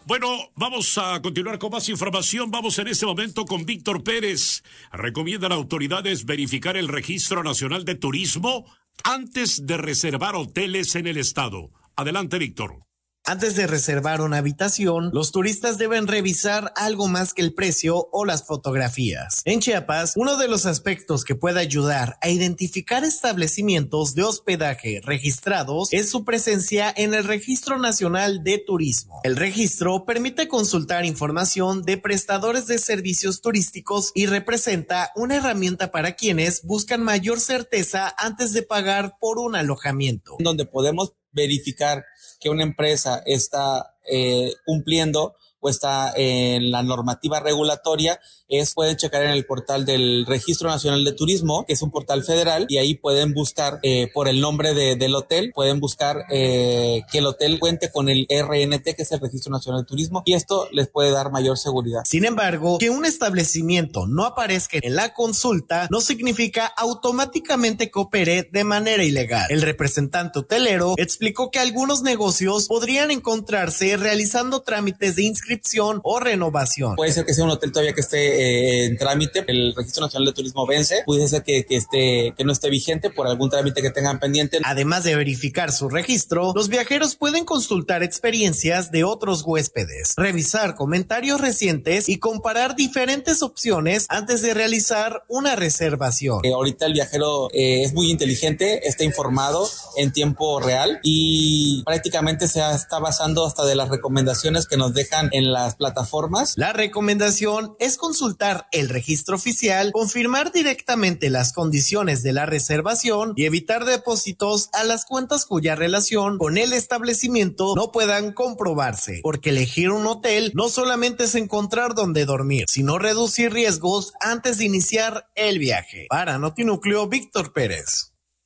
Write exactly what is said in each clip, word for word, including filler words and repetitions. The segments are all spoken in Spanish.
Bueno, vamos a continuar con más información. Vamos en este momento con Víctor Pérez. Recomiendan autoridades verificar el Registro Nacional de Turismo antes de reservar hoteles en el estado. Adelante, Víctor. Antes de reservar una habitación, los turistas deben revisar algo más que el precio o las fotografías. En Chiapas, uno de los aspectos que puede ayudar a identificar establecimientos de hospedaje registrados es su presencia en el Registro Nacional de Turismo. El registro permite consultar información de prestadores de servicios turísticos y representa una herramienta para quienes buscan mayor certeza antes de pagar por un alojamiento. Donde podemos verificar que una empresa está eh, cumpliendo o está en la normativa regulatoria, es pueden checar en el portal del Registro Nacional de Turismo, que es un portal federal, y ahí pueden buscar eh, por el nombre de, del hotel, pueden buscar eh, que el hotel cuente con el R N T, que es el Registro Nacional de Turismo, y esto les puede dar mayor seguridad. Sin embargo, que un establecimiento no aparezca en la consulta no significa automáticamente que opere de manera ilegal. El representante hotelero explicó que algunos negocios podrían encontrarse realizando trámites de inscripción o renovación. Puede ser que sea un hotel todavía que esté eh, en trámite, el Registro Nacional de Turismo vence, puede ser que, que, esté, que no esté vigente por algún trámite que tengan pendiente. Además de verificar su registro, los viajeros pueden consultar experiencias de otros huéspedes, revisar comentarios recientes y comparar diferentes opciones antes de realizar una reservación. Eh, ahorita el viajero eh, es muy inteligente, está informado en tiempo real y prácticamente se está basando hasta de las recomendaciones que nos dejan en las plataformas. La recomendación es consultar el registro oficial, confirmar directamente las condiciones de la reservación y evitar depósitos a las cuentas cuya relación con el establecimiento no puedan comprobarse, porque elegir un hotel no solamente es encontrar dónde dormir, sino reducir riesgos antes de iniciar el viaje. Para Notinúcleo, Víctor Pérez.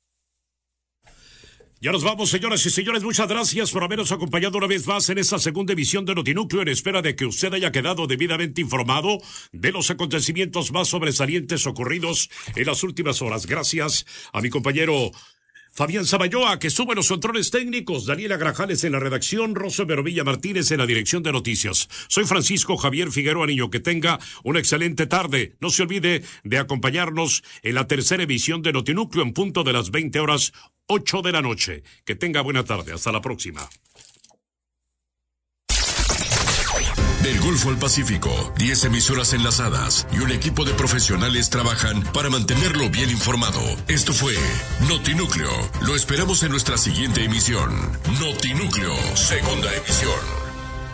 Ya nos vamos, señoras y señores, muchas gracias por habernos acompañado una vez más en esta segunda emisión de Notinúcleo, en espera de que usted haya quedado debidamente informado de los acontecimientos más sobresalientes ocurridos en las últimas horas. Gracias a mi compañero Fabián Sabayoa, que sube los controles técnicos, Daniela Grajales en la redacción, Rosa Verovilla Martínez en la dirección de noticias. Soy Francisco Javier Figueroa Niño, que tenga una excelente tarde. No se olvide de acompañarnos en la tercera emisión de Notinúcleo en punto de las veinte horas, ocho de la noche. Que tenga buena tarde. Hasta la próxima. Del Golfo al Pacífico, diez emisoras enlazadas y un equipo de profesionales trabajan para mantenerlo bien informado. Esto fue Notinúcleo. Lo esperamos en nuestra siguiente emisión. Notinúcleo, segunda emisión.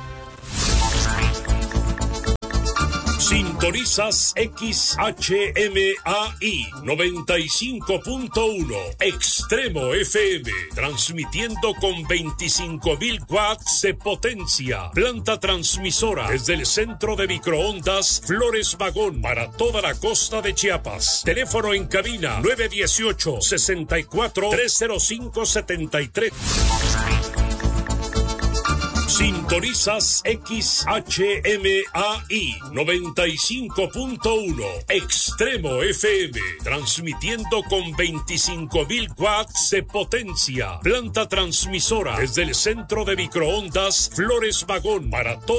Sintonizas X H M A I noventa y cinco punto uno Extremo F M, transmitiendo con veinticinco mil watts de potencia. Planta transmisora desde el centro de microondas Flores Magón para toda la costa de Chiapas. Teléfono en cabina nueve uno ocho, seis cuatro, tres cero cinco, siete tres. Sintonizas X H M A I noventa y cinco punto uno Extremo F M, transmitiendo con veinticinco mil watts de potencia. Planta transmisora desde el centro de microondas Flores Magón para todo